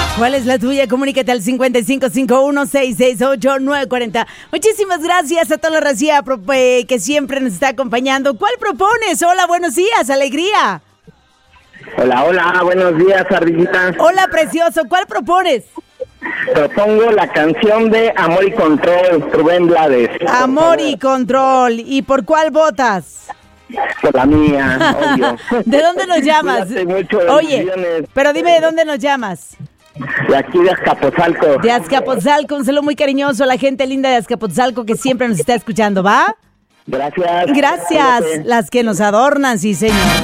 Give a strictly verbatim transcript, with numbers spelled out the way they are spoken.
¿Cuál es la tuya? Comunícate al cincuenta y cinco cincuenta y uno, sesenta y seis ocho, nueve cuarenta. Muchísimas gracias a toda la racía que siempre nos está acompañando. ¿Cuál propones? Hola, buenos días, alegría. Hola, hola, buenos días, Ardillita. Hola, precioso. ¿Cuál propones? Propongo la canción de Amor y Control, Rubén Blades. Amor y Control. ¿Y por cuál votas? Por la mía, obvio. ¿De dónde nos llamas? Mucho, Oye, pero dime de dónde nos llamas. De aquí de Azcapotzalco. De Azcapotzalco, un saludo muy cariñoso a la gente linda de Azcapotzalco que siempre nos está escuchando, ¿va? Gracias. Gracias, Cuídate. las que nos adornan, sí señor.